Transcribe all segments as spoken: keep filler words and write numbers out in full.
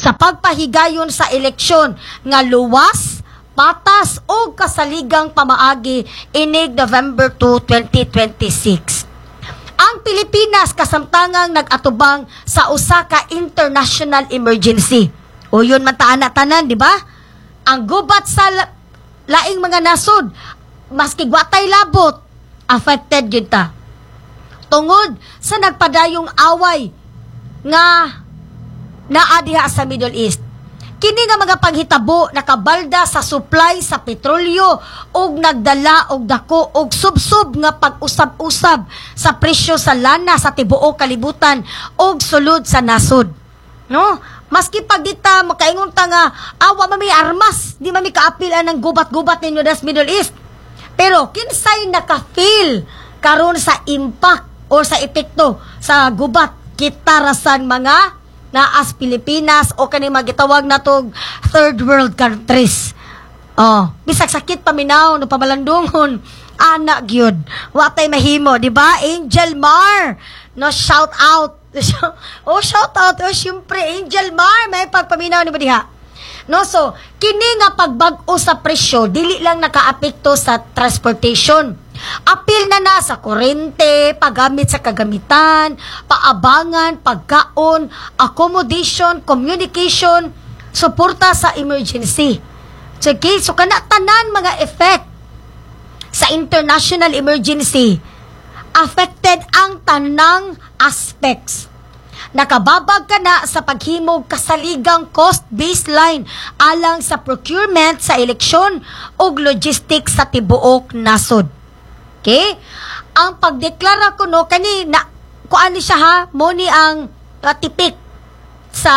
sa pagpahigayon sa eleksyon nga luwas, patas o kasaligang pamaagi inig November two, twenty twenty-six. Ang Pilipinas kasamtangang nag-atubang sa usa ka international emergency. O yun man taana-tanan, di ba? Ang gubat sa la- laing mga nasod, maski gwatay labot, affected yun ta. Tungod sa nagpadayong away nga naadiha sa Middle East. Kini nga mga panghitabo nakabalda sa supply sa petrolyo ug nagdala og dako og subsub nga pag-usab-usab sa presyo sa lana sa tibuok kalibutan ug sulod sa nasod. No? Maski pag dita makaingon ta nga awa mami armas, di mami kaapilan ng gubat-gubat ninyo das Middle East. Pero kinsay naka-feel karon sa impact o sa epekto sa gubat kita rasan mga naas Pilipinas o kani magitawag na tog third world countries. Oh, bisag sakit paminaw no pamalandungon anak gyud. Watay mahimo, di ba? Angel Mar. No shout out. Oh, shout out. Oh, syempre Angel Mar may pagpaminaw ni ba diha? No, so kini nga pagbag-o sa presyo dili lang nakaapekto sa transportation. Apil na na sa kurente, paggamit sa kagamitan, paabangan, pagkaon, accommodation, communication, suporta sa emergency. So, okay, so kana tanan mga effect sa international emergency, affected ang tanang aspects. Nakababag ka na sa paghimog kasaligang cost baseline alang sa procurement sa eleksyon o logistics sa tibuok nasod. Okay? Ang pagdeklara ko no kani na kuan ni siya ha, mo ni ang uh, tipik sa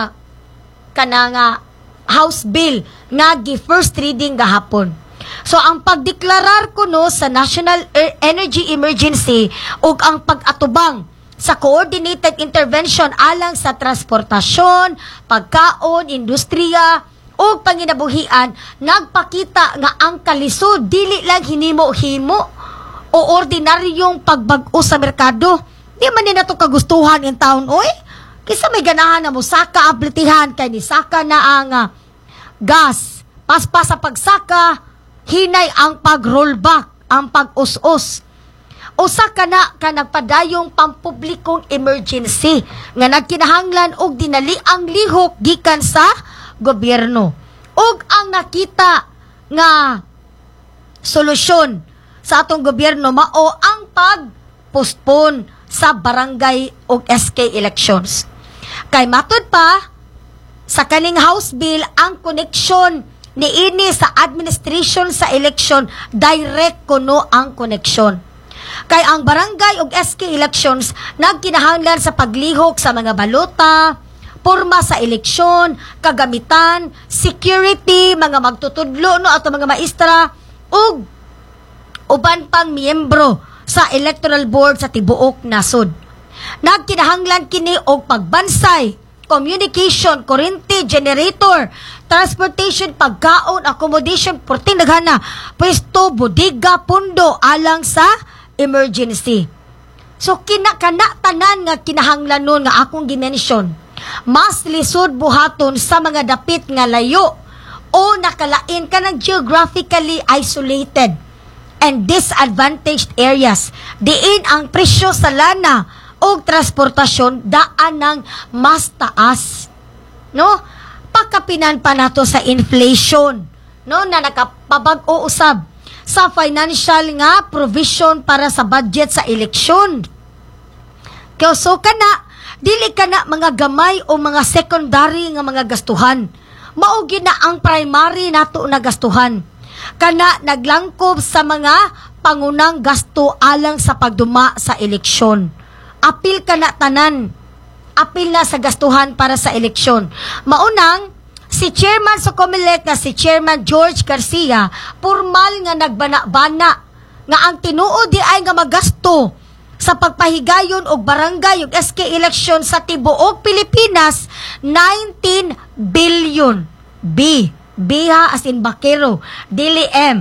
kananga House Bill nga gi first reading gahapon. So ang pagdeklarar ko no sa National Energy Emergency ug ang pag-atubang sa coordinated intervention alang sa transportasyon, pagkaon, industriya ug panginabuhian nagpakita nga ang kalisod dili lang hinimo-himo o ordinaryong pagbag-o sa merkado. Di man nila ito kagustuhan in town, oy. Kisa may ganahan na mo, saka ablitihan, kay ni saka na ang uh, gas. Paspas sa pagsaka, hinay ang pag-rollback, ang pag-us-us. O saka na ka nagpadayong pampublikong emergency nga nagkinahanglan og dinali ang lihok gikan sa gobyerno. Og ang nakita nga solusyon sa atong gobyerno mao ang pag-postpone sa barangay o S K elections. Kay matud pa sa kaning House Bill ang koneksyon niini sa administration sa election direct kuno ang koneksyon. Kay ang barangay o S K elections nagkinahanglan sa paglihok sa mga balota, porma sa eleksyon, kagamitan, security, mga magtutudlo no ato mga maestra ug uban pang miyembro sa electoral board sa tibuok nasod. Nagkinahanglan kini og pagbansay, communication, kurente, generator, transportation, pagkaon, accommodation, porting daghana, pwesto, bodega, pundo alang sa emergency. So kinakana tanan nga kinahanglan nun nga akong gimension. Mas lisod buhaton sa mga dapit nga layo o nakalain ka ng geographically isolated and disadvantaged areas. Diin ang presyo sa lana o transportasyon daan ng mas taas. No? Pagkapinan pa nato sa inflation, no, na nakapabag-o usab sa financial nga provision para sa budget sa eleksyon. Kaya so kana, dili kana mga gamay o mga secondary nga mga gastuhan. Maugi na ang primary nato na gastuhan. Kana naglangkob sa mga pangunang gasto alang sa pagduma sa eleksyon. Apil kana tanan. Apil na sa gastuhan para sa eleksyon. Maunang, si Chairman sa Comelec na si Chairman George Garcia, formal nga nagbana-bana nga ang tinuod di ay nga magasto sa pagpahigayon og barangay ug S K election sa tibuok Pilipinas nineteen billion. B. Biha as in Bakero. Dili M.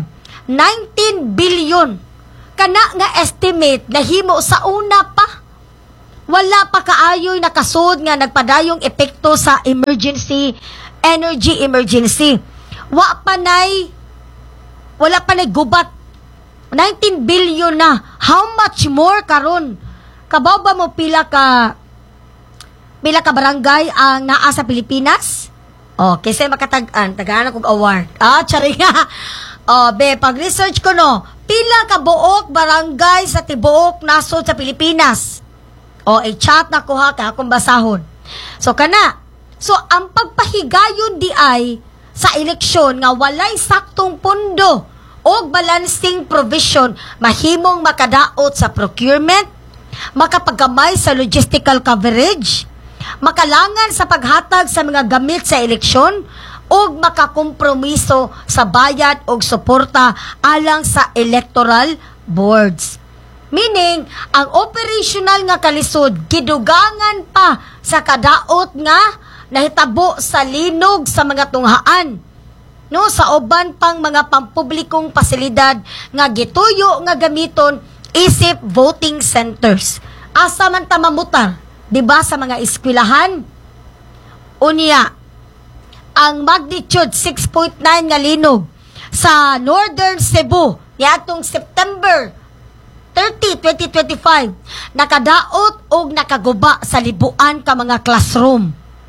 nineteen billion. Kana nga estimate na himo sa una pa. wala pa kaayoy nakasud nga nagpadayong epekto sa emergency, energy emergency. Wa pa nay, wala pa nay gubat. nineteen billion na. How much more karon? Kabaw ba mo pila ka pila ka barangay ang naa sa Pilipinas? Oh, kasi makatag-an, tagaan kog award. Ah, tsari nga. Oh, be, pag-research ko no, pila ka buok barangay sa tibuok nasod sa Pilipinas. O, i-chat na ko ha, ka akong basahon. So, kana. So, ang pagpahigayon di ay sa eleksyon nga walay saktong pondo o balancing provision mahimong makadaot sa procurement, makapagkamay sa logistical coverage, makalangan sa paghatag sa mga gamit sa eleksyon, o makakompromiso sa bayad o suporta alang sa electoral boards. Meaning, ang operational nga kalisod, gidugangan pa sa kadaot nga nahitabo sa linog sa mga tunghaan. No, sa uban pang mga pampublikong pasilidad nga gituyo nga gamiton isip voting centers. Asa man ta mamutar, di ba, sa mga eskwelahan? Unya, ang magnitude six point nine nga linog sa Northern Cebu niadtong September thirty, twenty twenty-five, nakadaot og nakaguba sa libuan ka mga classroom.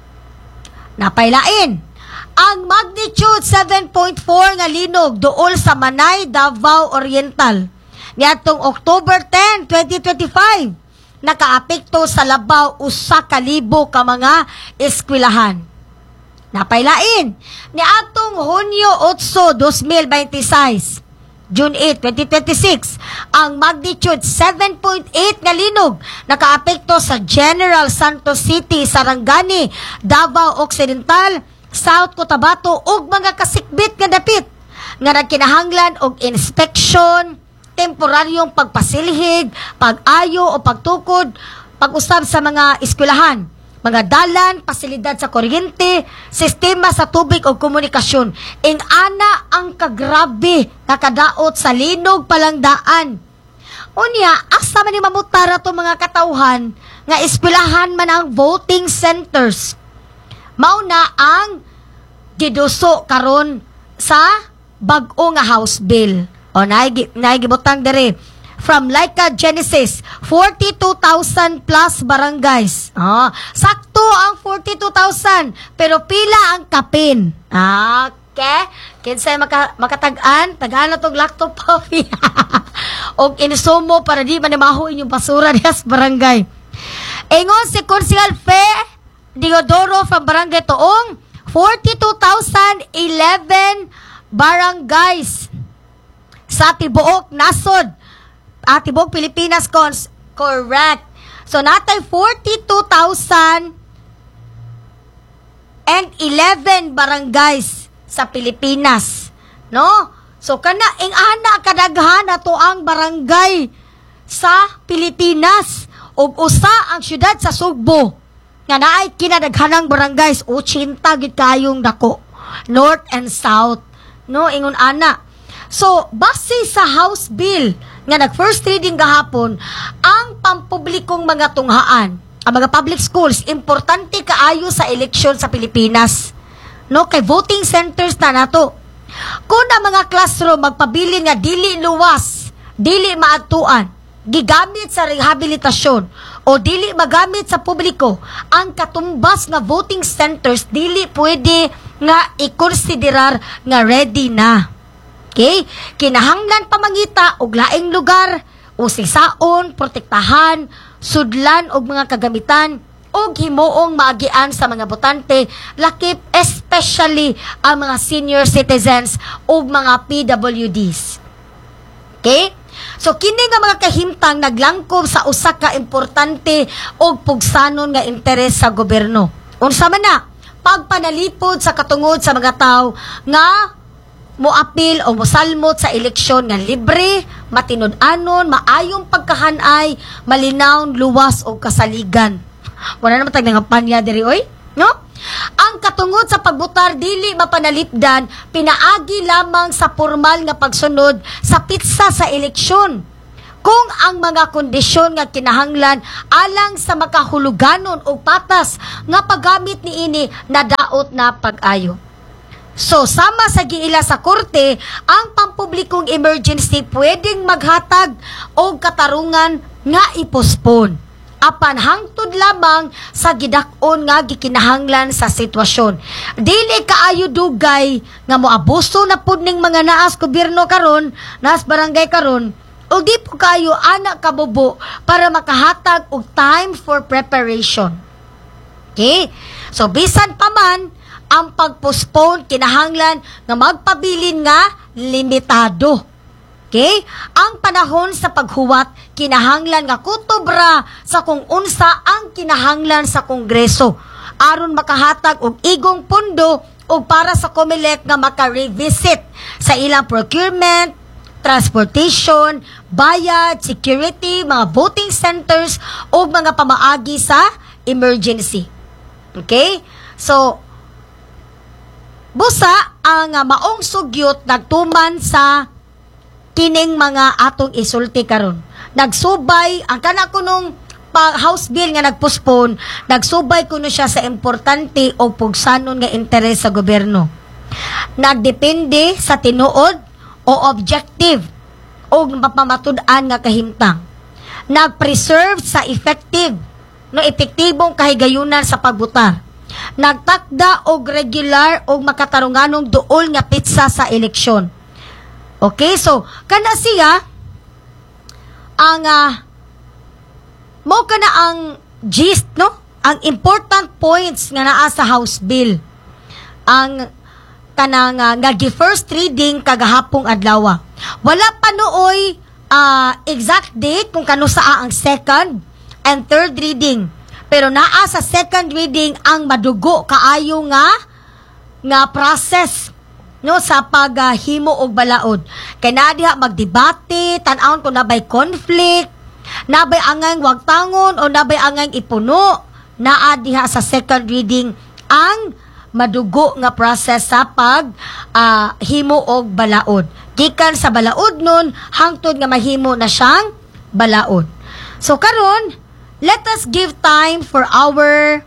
Napailain, ang magnitude seven point four nga linog duol sa Manay, Davao Oriental. Niadtong October tenth, twenty twenty-five, nakaapekto sa labaw usa ka libo ka mga eskwelahan. Napailain, niadtong Hunyo eight, twenty twenty-six, June eighth, twenty twenty-six, ang magnitude seven point eight nga linog nakaapekto sa General Santos City, Sarangani, Davao Occidental, South Cotabato ug mga kasikbit nga dapit nga nagkinahanglan og inspection, temporaryong pagpasilhig, pag-ayo o pagtukod, pag-usab sa mga eskwelahan, mga dalan, pasilidad sa kuryente, sistema sa tubig o komunikasyon. Ing ana ang kagrabe nakadaot sa linog palangdaan. Unya, asa man ni mamutara to mga katawhan nga eskwelahan man ang voting centers. Mauna ang giduso karon sa bag-o nga House Bill. O naigi, naigibutang dere. From Laika Genesis, forty-two thousand plus barangays. Ah, sakto ang forty-two thousand, pero pila ang kapin. Ah, okay? Kinsay maka, makatag-an, tagaan na tong laptop coffee. Og insumo para di manimaho inyong basura diya sa barangay. Ingon si Consial Fe Diodoro from Barangay Toong, forty-two thousand eleven barangays sa tibuok nasod. At tibuok Pilipinas, cons correct. So natay forty-two thousand eleven barangays sa Pilipinas, no? So kana ing ana kadaghan ato ang barangay sa Pilipinas ug usa ang syudad sa Sugbo nga naay kinadaghanang barangays eighty gid kayong dako, north and south, no, ingon ana. So base sa House Bill nga nag-first reading gahapon, ang pampublikong mga tunghaan, ang mga public schools, importante kaayo sa eleksyon sa Pilipinas. No, kay voting centers na nato. Kung ang mga classroom magpabilin nga dili luwas, dili maadtuan, gigamit sa rehabilitasyon, o dili magamit sa publiko, ang katumbas nga voting centers dili pwede nga ikonsiderar nga ready na. Okay? Kinahanglan pamangita og laing lugar, usisaon, protektahan, sudlan og mga kagamitan og himuong maagian sa mga botante, lakip especially ang mga senior citizens ug mga P W Ds. Okay? So kini nga mga kahimtang naglangkob sa usa ka importante og pugsanon nga interes sa gobyerno. Unsa man na pagpanalipod sa katungod sa mga tawo nga moapil o mosalmot sa eleksyon nga libre, matinud-anon, maayong pagkahanay, malinaw, luwas o kasaligan. Wala naman tayong panya diri oy, no? Ang katungod sa pagbutar dili mapanalipdan, pinaagi lamang sa formal nga pagsunod sa pitsa sa eleksyon. kung ang mga kondisyon nga kinahanglan alang sa makahuluganon o patas nga paggamit niini nadaot na pag-ayo. So, sama sa giila sa korte, ang pampublikong emergency pwedeng maghatag o katarungan nga ipospon. Apan hangtod lamang sa gidak-on nga gikinahanglan sa sitwasyon. Dili kaayo dugay nga moabuso na pud ning mga naas gobyerno karon, naas barangay karon, o di po kayo anak kabubo para makahatag og time for preparation. Okay? So, bisan pa man, ang pagpostpone kinahanglan nga magpabilin nga limitado. Okay? Ang panahon sa paghuwat kinahanglan nga kutobra sa kung unsa ang kinahanglan sa Kongreso aron makahatag og igong pondo o para sa COMELEC nga maka-revisit sa ilang procurement, transportation, bayad, security, mga voting centers o mga pamaagi sa emergency. Okay? So, busa ang uh, maong sugyot nagtuman sa kining mga atong isulti karon. Nagsubay ang kana kunong pa House bill nga nagpospone, nagsubay kuno siya sa importante o pugsanon nga interes sa gobyerno. Nagdepende sa tinuod o objective o mapamatud-an nga kahimtang. Nagpreserve sa effective no epektibong kahigayunan sa pagbutar. Nagtakda og regular og makatarunganong duol nga pitsa sa eleksyon. Okay, so kana siya ang uh, mo kana ang gist, no? Ang important points nga naa sa House Bill. Ang kanang uh, nga gi first reading kagahapong adlaw. Wala pa nooy uh, exact date kung kano saa ang second and third reading. Pero naa sa second reading ang madugo kaayo nga nga process no sa paghimo og balaod. Kay naa diha magdebate, tan-awon kung nabay conflict, nabay angang wagtangon o nabay angang ipuno, naa diha sa second reading ang madugo nga process sa pag uh, himo og balaod. Gikan sa balaod nun hangtod nga mahimo na siyang balaod. So karon, let us give time for our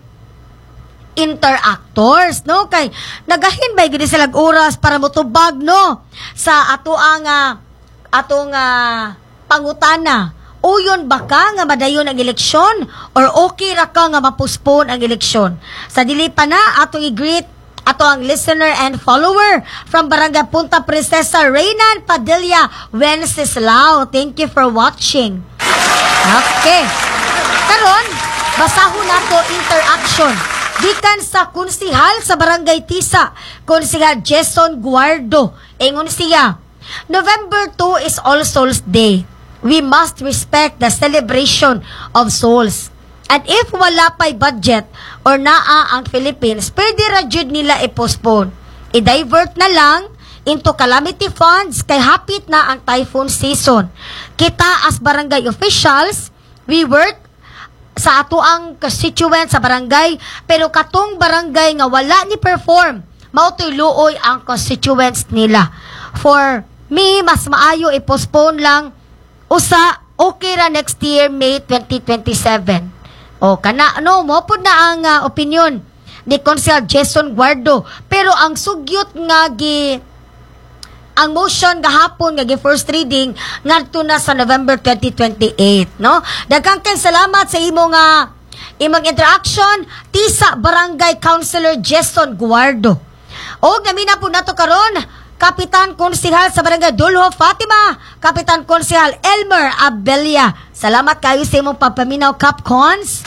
interactors, no? Kay nagahin ba gid sila oras para motubag, no? Sa ato ang uh, atong uh, pangutana. Uyon ba ka nga madayon ang eleksyon or okay ra ka nga mapospone ang eleksyon? Sa dili pa na atong i-greet ato ang listener and follower from Barangay Punta Princesa, Reynan Padilla Wenceslao. Thank you for watching. Okay. Karon, basahon nato interaction. Gikan sa konsihal sa Barangay Tisa, Konsihal Jason Guardo. Ingon siya, November two is All Souls Day. We must respect the celebration of souls. And if wala pa'y budget or naa ang Philippines, pwede ra jud nila i-postpone. I-divert na lang into calamity funds kay hapit na ang typhoon season. Kita as barangay officials, we work sa ato ang constituent sa barangay, pero katong barangay nga wala ni perform, mautoy luoy ang constituents nila. For me, mas maayo i-postpone lang usa, okay ra next year, May twenty twenty-seven. O, kana, ano, mopod na ang uh, opinion ni Consel Jason Guardo. Pero ang sugyot nga gi ang motion gahapon nga gi first reading ngadto na sa November twenty twenty-eight, no? Daghang kay salamat sa imo nga imong interaction, Tisa Barangay Councilor Jason Guardo. O gamina po nato karon Kapitan Konsehal sa Barangay Dulho Fatima, Kapitan Konsehal Elmer Abelia. Salamat kayo sa imong pagpaminaw, Capcons.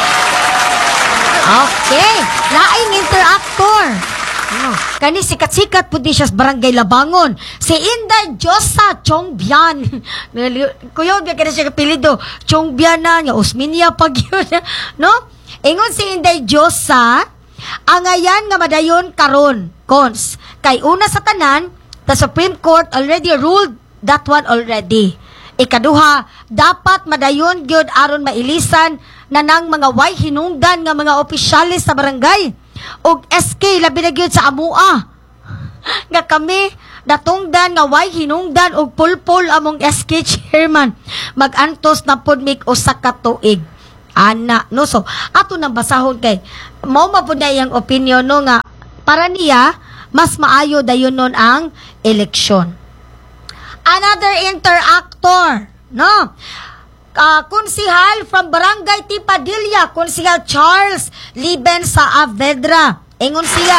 Okay, laing interactor. Oh, kani sikat-sikat po di siya sa Barangay Labangon. Si Inday Josa Chongbian. Kuyo, biya kaya siya kapilido. Chongbian na niya, Osminia pag yun. No? Ingon si Inday Josa, angayan nga madayon karon, cons. Kay una sa tanan, the Supreme Court already ruled that one already. Ikaduha, dapat madayon gyud aron mailisan na nang mga way hinungdan nga mga opisyalis sa barangay og S K labi na gyud sa amua nga kami datungdan nga way hinungdan og pulpol among S K chairman magantos na pud mig usa ka tuig. Ana, no? So, ato nang basahon kay mao mapud na iyang opinion no nga para niya mas maayo dayon nun ang eleksyon. Another interactor, no? Uh, konsihal from Barangay Tipadilla, Konsihal Charles Liben sa Avedra. Ingon siya.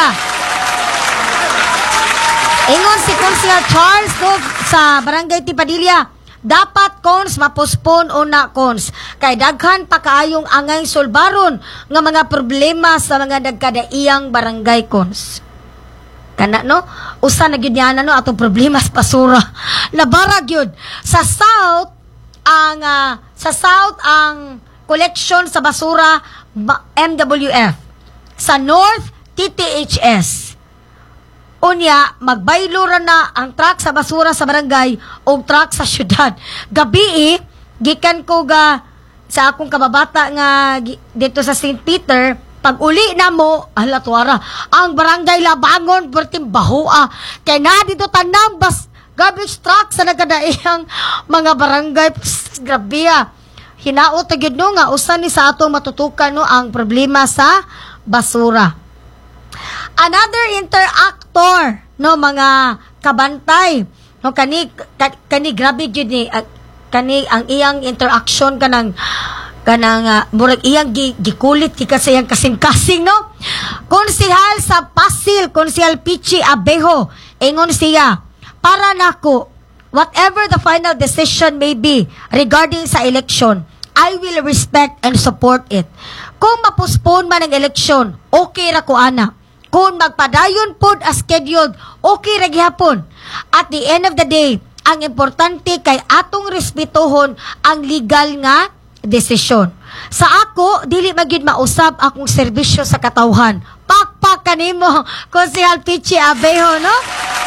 Ingon si Konsihal Charles no, sa Barangay Tipadilla, dapat cons mapospon una cons kay daghan pa kaayong angay sulbaron nga mga problema sa mga nagkadaiyang barangay cons. Kana no usa na gyud yana no atong problema sa basura. Labara gyud sa south ang uh, sa south ang collection sa basura M W F, sa north T T H S. Unya, magbaylo ra na ang truck sa basura sa barangay o truck sa syudad. Gabi, gikan ko ga sa akong kababata nga dito sa Saint Peter, pag uli na mo, ala tuwara, ang barangay Labangon, bertim bahua. Kaya na dito tanang bas, garbage truck sa nagkadaiyang mga barangay. Psst, grabe ah. Hinaot agad no nga, usan ni sa atong matutukan no ang problema sa basura. Another interactor no mga kabantay no kani ka, kani grabe jud ni uh, kani ang iyang interaction kanang kanang uh, murag iyang gi, gikulit kay kasi yang kasing-kasing no. Konsihal sa Pasil, Konsihal Pichi Abejo, ingon siya, para nako whatever the final decision may be regarding sa election, I will respect and support it. Kung mapospone man ang eleksyon, okay ra ko ana. Kung magpadayon pod as scheduled, okay ra gihapon. At the end of the day, ang importante kay atong respetuhon ang legal nga desisyon. Sa ako, dili magyud mausab akong serbisyo sa katawhan. Pakpak kanimo, Konsihal Pichi Abejo, no?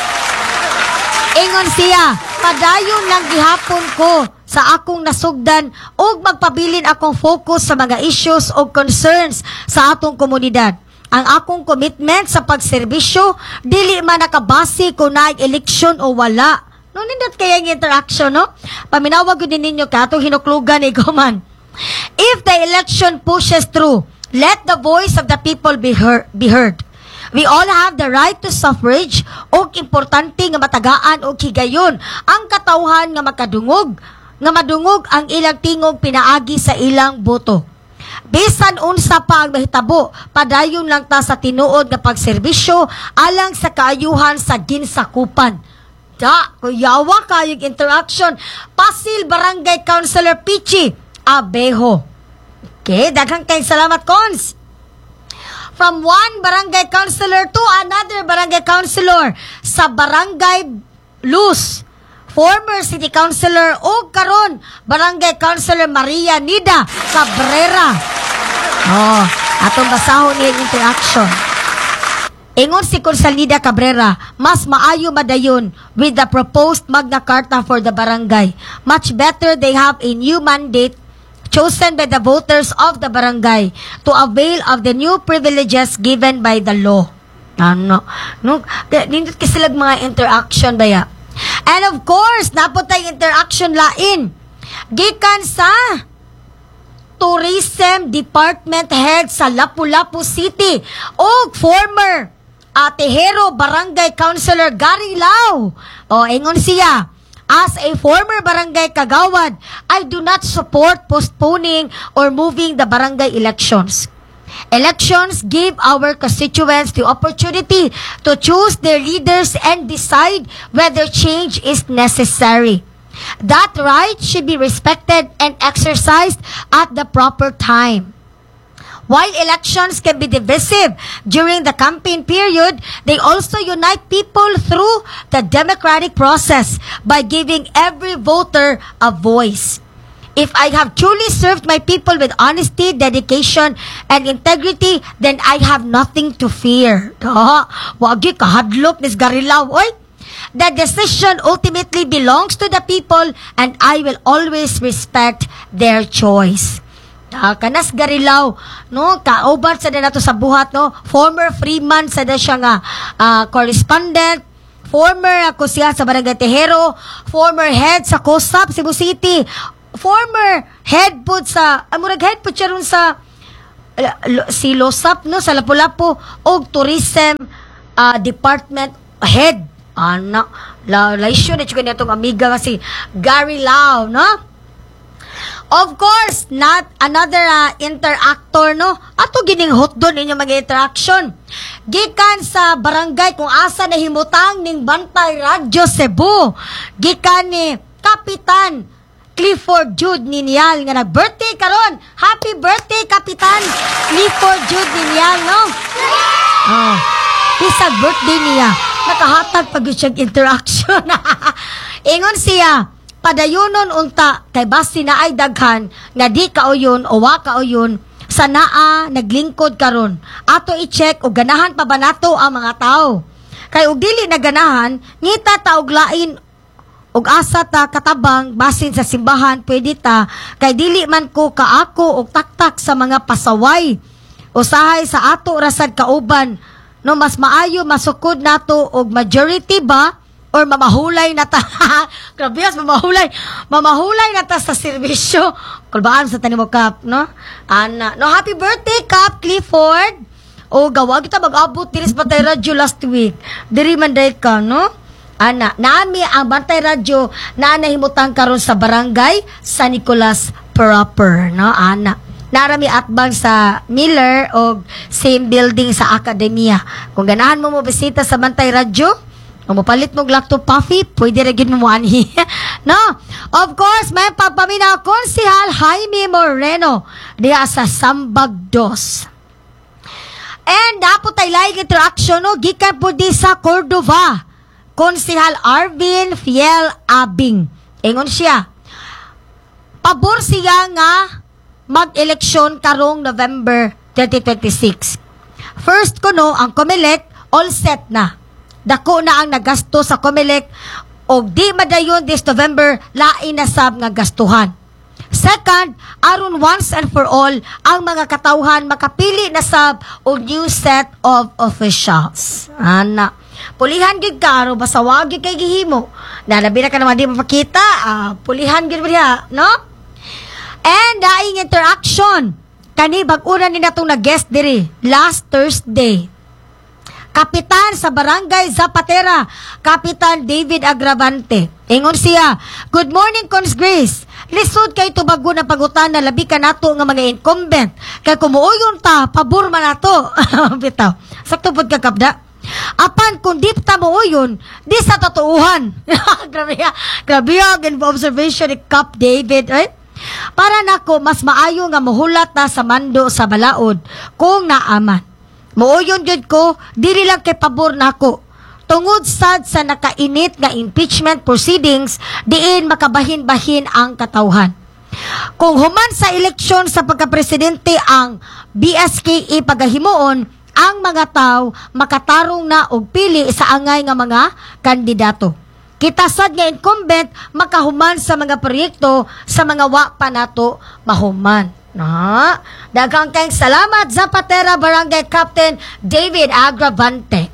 Ingon siya, padayon lang gihapon ko sa akong nasugdan ug magpabilin akong focus sa mga issues o concerns sa atong komunidad. Ang akong commitment sa pagserbisyo, dili man nakabase kung na-eleksyon o wala. No, nindot kaya yung interaction, no? Paminawag ko din ninyo ka, itong hinuklugan ni Goman. If the election pushes through, let the voice of the people be heard. Be heard. We all have the right to suffrage o importante nga matagaan o higayon ang katawhan nga makadungog, nga madungog ang ilang tingog pinaagi sa ilang boto. Bisan unsa pa ang mahitabo, padayon lang ta sa tinuod nga pagserbisyo alang sa kaayuhan sa ginsakupan. Da, kuyawa kayong interaction. Pasil Barangay Councilor Pichi Abejo. Okay, daghang kayong salamat, Cons. From one barangay councilor to another barangay councilor sa Barangay Luz, former city councilor o karon barangay councilor Maria Nida Cabrera. Oh, atong basahon niyang interaction. Ingon si Konsihal Nida Cabrera, mas maayo madayon with the proposed Magna Carta for the barangay. Much better they have a new mandate chosen by the voters of the barangay to avail of the new privileges given by the law. Ano? No, nindot kasi lag mga interaction baya. And of course, naputay interaction lain. Gikan sa Tourism Department Head sa Lapu-Lapu City o former uh, Tejero Barangay Councilor Gary Lau. O, ingon siya, as a former barangay kagawad, I do not support postponing or moving the barangay elections. Elections give our constituents the opportunity to choose their leaders and decide whether change is necessary. That right should be respected and exercised at the proper time. While elections can be divisive during the campaign period, they also unite people through the democratic process by giving every voter a voice. If I have truly served my people with honesty, dedication, and integrity, then I have nothing to fear. Da, wagi kahadlok nis Garilaw, oy. The decision ultimately belongs to the people and I will always respect their choice. Uh, kanas Garilaw, no, kauban sa na nato sa buhat, no, former freeman sa da siya nga uh, correspondent, former ako siya sa Barangay Tejero, former head sa COSAP Cebu City, former head po sa amurag head po siya ron sa uh, si Losap no sa Lapu-Lapu og tourism uh, department head ana la laisyo na chikan natong amiga nga si Gary Lau no. Of course, not another uh, interactor, no? Ato gining hot doon ninyo mga interaction. Gikan sa barangay kung asa na himutang ning Bantay Radyo Cebu. Gikan ni Kapitan Clifford Jude Ninial nga nag-birthday karon. Happy birthday, Kapitan Clifford Jude Ninial, no? Oh, pisag birthday niya. Nakahatag pag siyang interaction. Ingon siya, padayunon unta kay basi na ay daghan nga di kauyon o wa kauyon sa naa naglingkod karon ato i-check og ganahan pa ba nato ang mga tao kay og dili na ganahan ngita ta og lain og asa ta katabang basin sa simbahan pwede ta kay dili man ko kaako og taktak sa mga pasaway usahay sa ato rasad kauban no mas maayo masukod nato og majority ba or mamahulay na ta. Grabe, mamahulay. Mamahulay na ta sa serbisyo. Kulbaan sa tanimo, Kap, no? Ana. No, happy birthday, Kap Clifford. O, gawa kita mag-abot diris Bantay Radyo last week. Diri manday ka, no? Ana. Nami ang Bantay Radyo na nahimutang karon sa barangay San Nicolas proper, no? Ana. Narami atbang sa Miller o same building sa Akademya. Kung ganahan mo mo bisita sa Bantay Radyo, kung mapalit mong lacto puffy, pwede rin mo anhi. No? Of course, may pagpaminaw Konsehal Jaime Moreno diya sa Sambag dos. And dapat tayo like interaction no? Gikan po di sa Cordova. Konsehal Arvin Fiel Abing. Ingon siya. Pabor siya nga mag-eleksyon karong November twenty twenty-six. First ko no, ang COMELEC all set na. Dako na ang nagasto sa COMELEC o di madayon this November lain na sab nga gastuhan. Second, aron once and for all ang mga katawhan makapili na sab og new set of officials. Ana, pulihan gid ka aron basawag gid kay gihimo. Nalabi na ka naman di mapakita, uh, pulihan gid diha, no? And daing interaction kani bag-una ni natong nag-guest diri last Thursday. Kapitan sa Barangay Zapatera, Kapitan David Agravante. Ingon siya, good morning, Cons Grace. Lisod kay tubago na pagutan na labi ka nato nga mga incumbent. Kay kumuuyon ta, pabor man nato. Bitaw. Sakto pud ka kapda. Apan kung di ta muuyon, di sa totoohan. Grabe ya. Grabe ya. Observation ni Cap David. Eh? Para nako, mas maayo nga muhulat ta sa mando sa balaod kung naaman. Muuyon jud ko, dili lang kay pabor nako. Tungod sad sa nakainit nga impeachment proceedings, diin makabahin-bahin ang katawhan. Kung human sa eleksyon sa pagkapresidente ang B S K E pagahimuon, ang mga tao makatarong na og pili sa angay nga mga kandidato. Kita sad nga incumbent makahuman sa mga proyekto sa mga wa pa nato mahuman. Na, daghang kayong salamat Zapatera Barangay Captain David Agravante.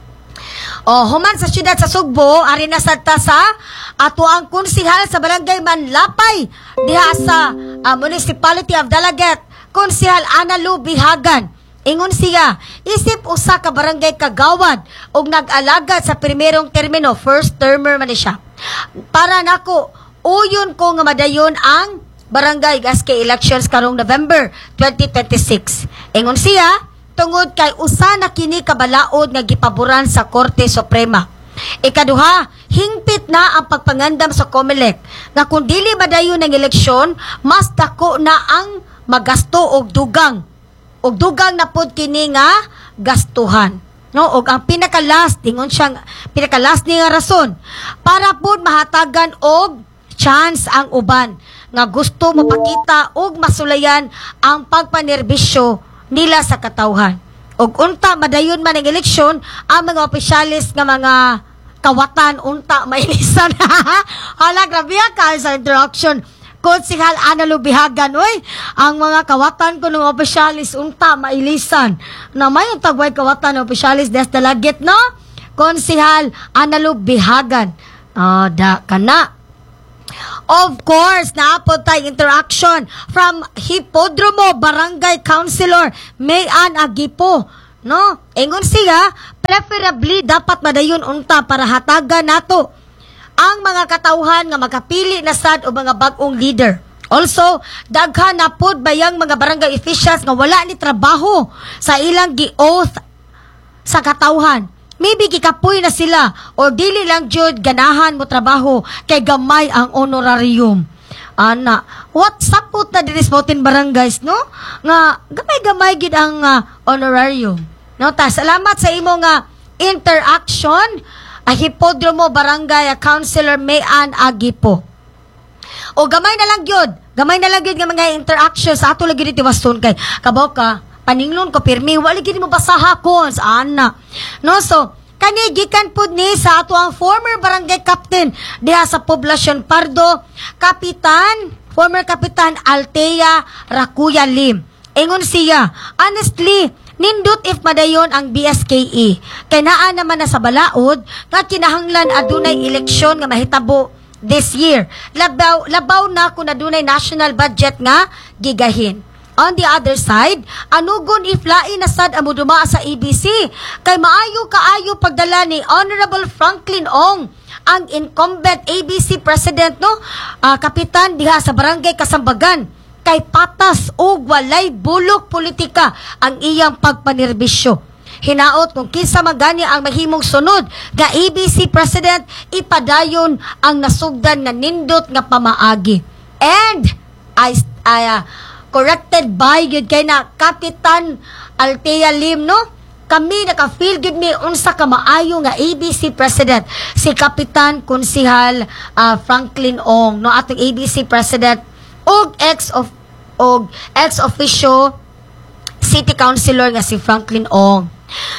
O, human sa siyudad sa Sugbo, ari na sad ta sa ato ang konsehal sa Barangay Manlapay diha sa uh, Municipality of Dalaget, Konsehal Analu Bihagan. Ingon siya, isip usa ka barangay kagawad og nag-alagad sa primerong termino, first termer man siya. Para nako, uyon ko nga madayon ang barangay gas kay elections karong November twenty twenty-six. Ingon siya, tungod kay usa na kini kabalaod nga gipaboran sa Korte Suprema. Ikaduha, hingpit na ang pagpangandam sa COMELEC nga kung dili madayon ang eleksyon, mas dako na ang magasto og dugang. Og dugang na pod kini nga gastuhan. No, og ang pinaka-last, ingon siya, pinaka-last ni nga rason para pod mahatagan og chance ang uban nga gusto mapakita og masulayan ang pagpanerbisyo nila sa katawhan. Og unta madayon man ang eleksyon, ang mga opisyalis nga mga kawatan unta mailisan. Hala, grabe ka sa interaction. Konsehal Analu Bihagan, oy, ang mga kawatan ko ng opisyalis unta mailisan. Na may tagway kawatan ng opisyalis des Dalaget, no? Konsihal Analog Bihagan. Oh, da kana. Of course, naapod tayo interaction from Hipodromo Barangay Councilor Mayan Agipo. No? Ingon siya, preferably dapat madayon unta para hatagan nato ang mga katawhan nga makapili na sad o mga bag-ong leader. Also, daghan na pod bayang mga barangay officials nga wala ni trabaho sa ilang gi-oath sa katawhan. Maybe gikapoy na sila or dili lang jud ganahan mo trabaho kay gamay ang honorarium. Ana, what sapot na diri sa Mountain Barangays, no? Nga gamay-gamay gid ang uh, honorarium. No, ta salamat sa imo nga interaction. A Hipodromo Barangay Councilor Mayan Agipo. O gamay na lang gyud, gamay na lang gyud nga mga interactions sa ato lagi dito waston kay kaboka paninglon ko pirmi wala gid mo basaha kon sa ana. No, so kani gikan pud ni sa ato ang former barangay captain diha sa Poblacion Pardo, Kapitan, former Kapitan Altea Racuya Lim. Ingon siya, honestly, nindot if madayon ang B S K E. Kay naa naman na sa balaod nga kinahanglan adunay eleksyon nga mahitabo this year. Labaw labaw na kun adunay national budget nga gigahin. On the other side, anugon if lain na sad amo dumaa sa A B C kay maayo kaayo pagdala ni Honorable Franklin Ong, ang incumbent A B C president, no, uh, kapitan diha sa Barangay Kasambagan, kay patas ug walay bulok politika ang iyang pagpanirbisyo. Hinaot kung kinsa magani ang mahimong sunod nga A B C president, ipadayon ang nasugdan nga nindot nga pamaagi. And I uh, corrected by yun kay na Kapitan Altea Lim, no? Kami naka-feel good me unsa ka maayo nga A B C president si Kapitan Konsihal uh, Franklin Ong, no, atong A B C president og ex of og ex officio city councilor nga si Franklin Ong.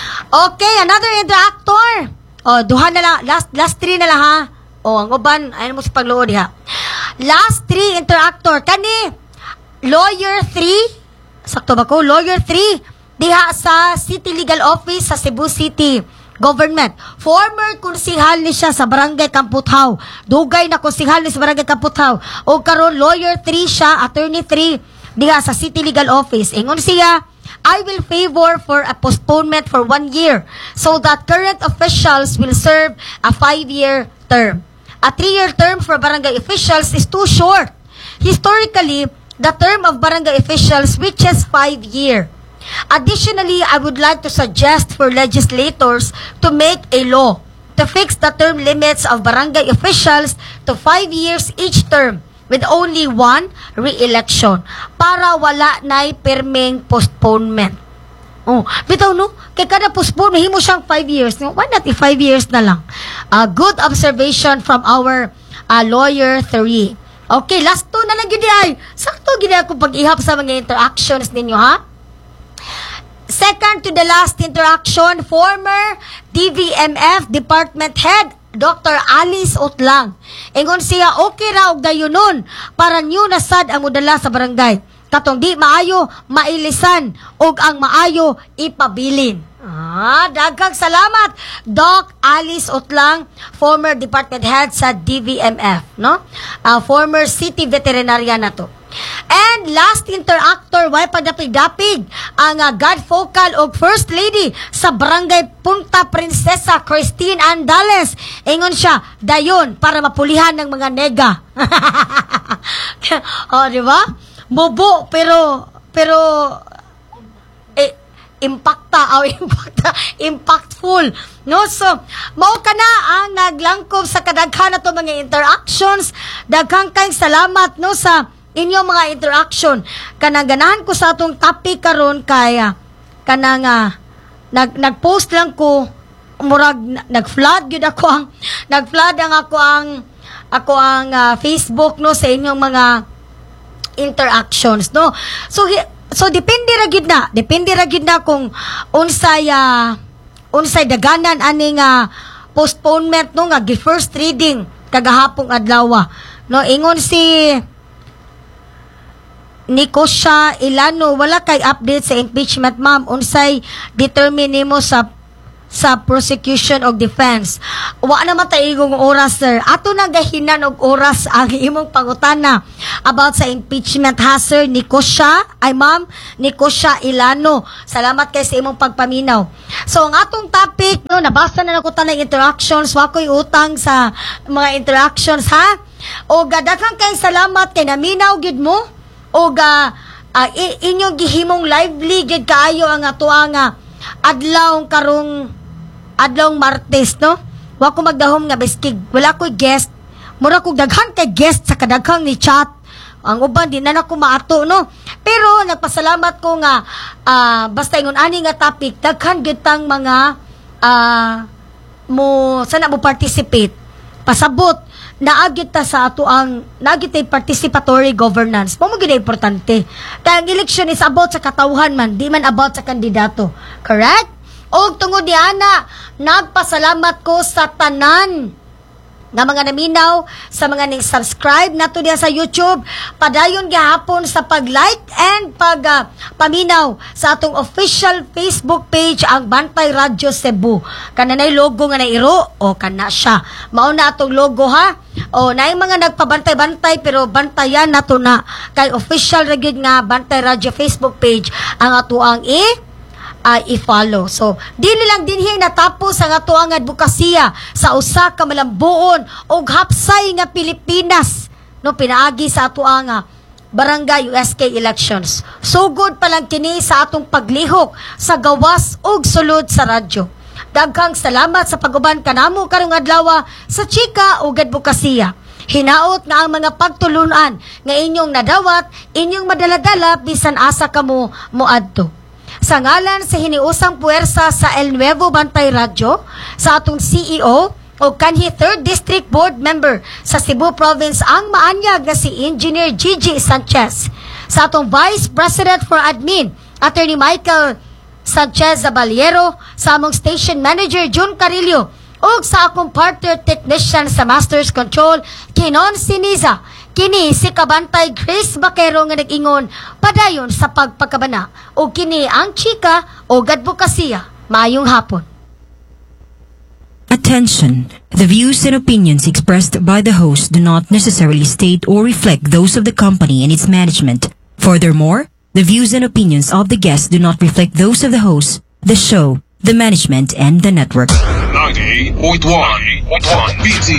Okay, another interactor. Oh, duha na lang, last last three na lang ha. Oh, ang uban ay mo sa pagluod ha. Last three interactor kani Lawyer three, sakto ba ko? Lawyer three, diha sa City Legal Office sa Cebu City Government. Former konsihal ni siya sa Barangay Kamputhaw. Dugay na konsihal ni sa Barangay Kamputhaw. O karon Lawyer three siya, Attorney three, diha sa City Legal Office. Ingon siya, I will favor for a postponement for one year so that current officials will serve a five-year term. A three-year term for barangay officials is too short. Historically, the term of barangay officials reaches five years. Additionally, I would like to suggest for legislators to make a law to fix the term limits of barangay officials to five years each term with only one re-election para wala na'y perming postponement. Oh, bitaw no, kay kada postpone mahimo siyang five years. No? Why not if five years na lang? A good observation from our uh, Lawyer three. Okay, last two na lang yun ay. Sakto gini ako pag-ihap sa mga interactions ninyo, ha? Second to the last interaction, former D V M F Department Head, Doctor Alice Utlang. Ingon siya, okay raw dayon nun para new na sad ang mudala sa barangay. Katong di maayo, mailisan, ug ang maayo, ipabilin. Ah, daghang salamat, Doc Alice Utlang, former department head sa D V M F, no? Uh, former city veterinarian na to. And last interactor, way pagdapig-dapig, ang uh, godfocal o first lady sa barangay Punta Princesa, Christine Andales. Ingon siya, dayon, para mapulihan ng mga nega. O, di ba? Bobo, pero, pero, impacta o impacta impactful, no? So mao kana ang naglangkob sa kadaghan nato mga interactions. Daghang kay salamat, no, sa inyong mga interaction. Kanang ganahan ko sa atong topic karon kaya kanang uh, nag nagpost lang ko murag nag-flood gyud ako ang nag-flood ang ako ang ako ang uh, Facebook, no, sa inyong mga interactions, no? So he, So depende ra gid na, depende ra gid na kung unsay uh, unsay daganan aning uh, postponement, no, nga gi first reading kagahapong adlaw, no. Ingon si Nicosha Ilano, wala kay update sa impeachment, ma'am. Unsay determine nimo sa sa prosecution og defense. Wa naman tayo igong oras, sir. Ato na gahinan og oras ang imong pangutana about sa impeachment ha, sir, ni Kosha, ay ma'am, ni Kosha Ilano. Salamat kay sa imong pagpaminaw. So, ang atong topic, no, nabasa na nako tanang interactions, wa ko'y utang sa mga interactions, ha? O gadakan kay salamat kay naminaw gid mo, o ga uh, inyong gihimong lively gid kaayo ang atuang nga adlaw karong adlaw Martes, no? Wa ko magdahom nga biskig, wala ko'y guest. Mura kog daghan kay guest sa kadaghang ni chat. Ang uban di na nako maato, no? Pero nagpasalamat ko nga uh, basta ingon ani nga topic, daghan gyud tang mga uh, mo sana mo participate. Pasabot naagit ta sa ato ang naagit tay participatory governance. Mo mo gyud importante. Kaya ang election is about sa katawhan man, di man about sa kandidato. Correct? Og tungod diana, nagpasalamat ko sa tanan nga mga naminaw, sa mga ning-subscribe nato diya sa YouTube, padayon gihapon sa pag-like and pag uh, paminaw sa atong official Facebook page, ang Bantay Radyo Cebu. Kananay logo nga nairo, o kana siya. Mao na atong logo, ha? O naay mga nagpabantay-bantay pero bantayan nato na kay official ra gyud nga Bantay Radyo Facebook page ang ato ang i Uh, i-follow. So, dili lang din here natapos ang ato ang advokasya sa usa ka malambuon og hapsay nga Pilipinas, no, pinaagi sa ato ang uh, barangay U S K elections. So good pa lang kini sa atong paglihok sa gawas og sulod sa radyo. Daghang salamat sa paguban kanamo karong adlaw sa chika ug advokasya. Hinaot nga ang mga pagtulunan nga inyong nadawat, inyong madaladala bisan asa kamo moadto. Sa ngalan sa hiniusang puwersa sa El Nuevo Bantay Radyo, sa atong C E O o kanhi third District Board Member sa Cebu Province ang maanyag na si Engineer Gigi Sanchez, sa atong Vice President for Admin, Attorney Michael Sanchez Zabaliero, sa among Station Manager June Carillo, o sa akong partner technician sa Masters Control, Kinon Siniza. Kini si Kabantay Chris Bakero nga nag-ingon padayon sa pagpakabana. O kini ang chika o advokasya. Maayong hapon. Attention! The views and opinions expressed by the host do not necessarily state or reflect those of the company and its management. Furthermore, the views and opinions of the guests do not reflect those of the host, the show, the management, and the network. ninety-eight point one B T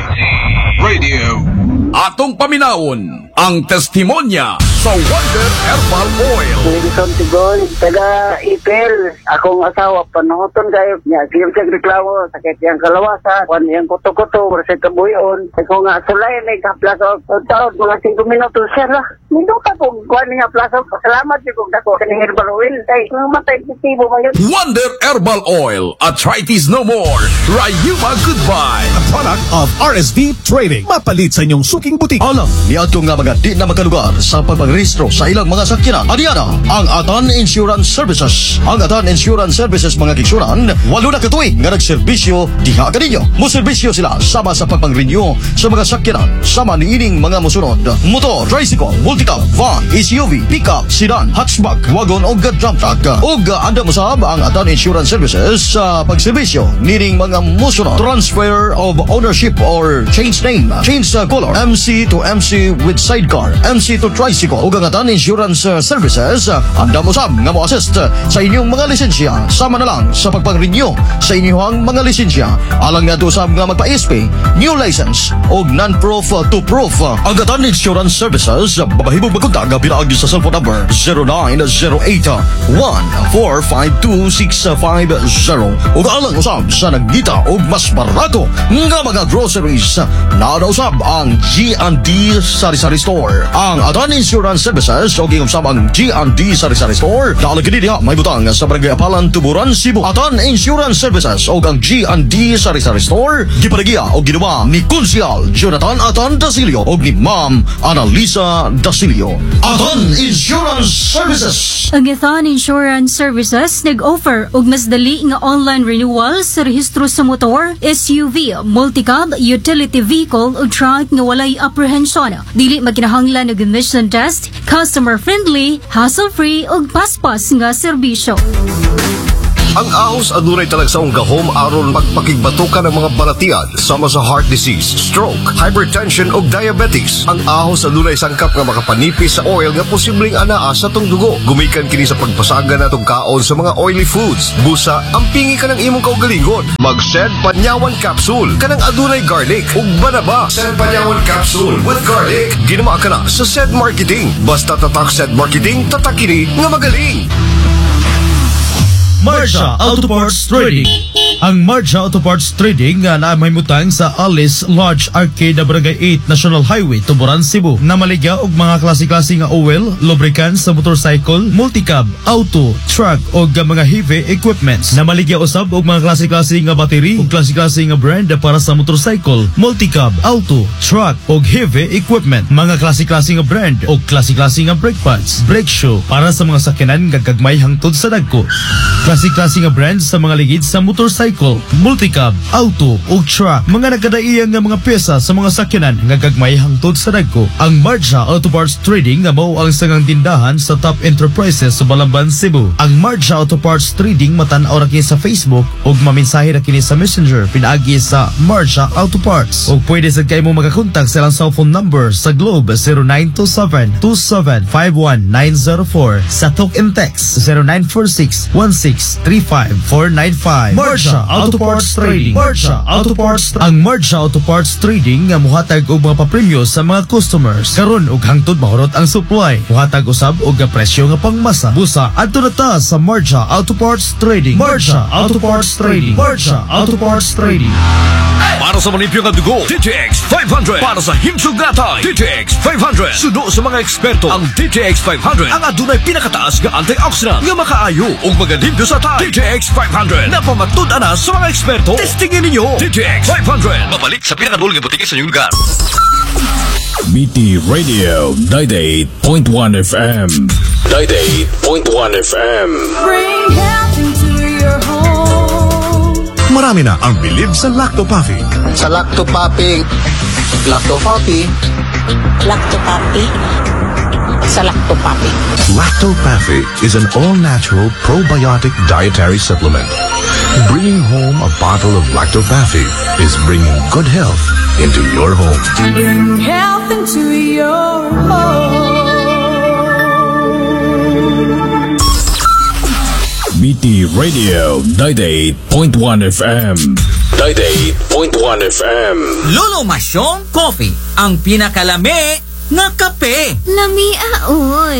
Radio. Atong paminaon ang testimonya sa Wonder Herbal Oil. Wilson Tigol, taga Ipil. Akong asawa, panuhoton kayo niya. Siyem siyang reklamo, sakit yung kalawasan, kwan yung kuto-kuto, kasi kabuyon. Ako nga, sulay, may kaplaso. Taon, mga singko minuto, siya lah. Nindong ka po, kwan niya plaso. Salamat yung kong dako. Kaning herbal oil. Ay, matay positibo ba yun? Wonder Herbal Oil. Arthritis no more. Rayuma goodbye. A product of R S V Trading. Mapalit sa inyong suking butik. Alam, niadto nga mga di na makalugar sa pagpagrehistro sa ilang mga sakyanan. Adiana, ang Atan Insurance Services. Ang Atan Insurance Services mga kiksuran, walo na katuig nga nagserbisyo diha kaninyo. Moserbisyo sila sama sa pagpang-renew sa mga sakyanan. Sama ni ining mga musunod: motor, tricycle, multicab, van, S U V, pickup, sedan, hatchback, wagon o dump truck. O anda musab ang Atan Insurance Services sa pagserbisyo nining mga musunod: transfer of ownership or change name, change uh, color, M C to M C with sidecar, M C to tricycle. O gangatan insurance uh, services, uh, anda mo sab nga mo assist uh, sa inyong mga lisensya. Sama na lang sa pagpang-renew sa inyong mga lisensya. Alang nga to sab nga magpa-S P, new license o non-proof uh, to proof. Uh, ang gatan insurance services, uh, babahibog magkontak nga pinaagi sa cellphone number zero nine zero eight one four five two six five zero. O alang usab sa nagdita o mas barato nga mga groceries. Na usab ang G and D Sari-Sari Store. Ang Atan Insurance Services o gingusab ang G and D Sari-Sari Store. Naalagin diha may butang sa Barangay Apalan, Tuburan, Cebu. Atan Insurance Services o ang G and D Sari-Sari Store gipanagiya o ginawa ni Konsyal Jonathan Atan Dasilio o ni Ma'am Annalisa Dasilio. Atan Insurance Services. Ang Atan Insurance Services nag-offer og mas dali nga online renewal sa rehistro sa motor, S U V, multicab, utility vehicle o truck nga walay apprehension. Dili makinahanglan og emission test, customer friendly, hassle-free ug paspas nga serbisyo. Ang ahos adunay talagsaong gahom aron pagpakigbatukan ng mga balatian sama sa heart disease, stroke, hypertension ug diabetes. Ang ahos adunay sangkap nga makapanipis sa oil nga posibleng anaa sa tong dugo. Gumikan kini sa pagpasaga natong kaon sa mga oily foods. Busa, ampingi ka ng imong kaugalingon. Mag-Sed Panyawan Capsule kanang adunay garlic ug banaba. Sed Panyawan Capsule with garlic. Ginama ka na sa Sed Marketing. Basta tatak Sed Marketing, tatak kini nga magaling. Marcia Auto Parts Trading. Ang Marcia Auto Parts Trading nga na may mutang sa Alice Lodge Arcade, Barangay eight National Highway, Tuburan, Cebu. Na maligya og mga klase-klase nga oil, lubricants sa motorcycle, multicab, auto, truck og mga heavy equipments. Na maligya usab og mga klase-klase nga battery ug klase-klase nga brand para sa motorcycle, multicab, auto, truck og heavy equipment. Mga klase-klase nga brand og klase-klase nga brake pads, brake shoe para sa mga sakyanan nga gagmay hangtod sa dagko. Klase-klase nga brand sa mga ligid sa motorcycle, multicab, auto ug truck. Mga nagkadaiyang nga mga pyesa sa mga sakyanan nga gagmay hangtod sa dagko. Ang Marcia Auto Parts Trading nga mao ang sangang tindahan sa top enterprises sa Balamban, Cebu. Ang Marcia Auto Parts Trading matan-aw ra kini sa Facebook ug mamensahe ra kini sa Messenger pinaagi sa Marcia Auto Parts. Ug pwede sad kay mo makakontak sa ilang cellphone number sa Globe zero nine two seven two seven five one nine zero four, sa talk and text zero nine four six one six three five four nine five. Marcia Auto Parts Trading. Marcia Auto Parts. Ang Marcia Auto Parts Trading nga muhatag og mga papremyo sa mga customers. Karon og hangtod mahurot ang supply. Muhatag usab og presyo nga pangmasa. Busa adto na ta sa Marcia Auto Parts Trading. Marcia Auto Parts Trading. Marcia Auto Parts Trading. Para sa malimpyo nga dugo, D T X five hundred. Para sa himsog natay, D T X five hundred. Sudo sa mga eksperto, ang D T X five hundred ang adunay pinakataas nga antioxidant nga makaayo ug magalimpyo sa tay. D T X five hundred napamatud-an na sa mga eksperto. Testingin ninyo. D T X five hundred. Mabalik sa pinakadulong nga butiki sa inyong lugar. B T Radio ninety-eight point one F M. ninety-eight point one F M. Bring health into your home. Marami na ang bilib sa Lactopapi. Sa Lactopapi, Lactopapi, Lactopapi. Sa Lactopapi. Lactopapi is an all-natural probiotic dietary supplement. Bringing home a bottle of Lactopapi is bringing good health into your home. Bring health into your home. B T Radio ninety-eight point one F M. ninety-eight point one F M. Lolo Masyong Coffee, ang pinakalami nga kape. Lami aoy.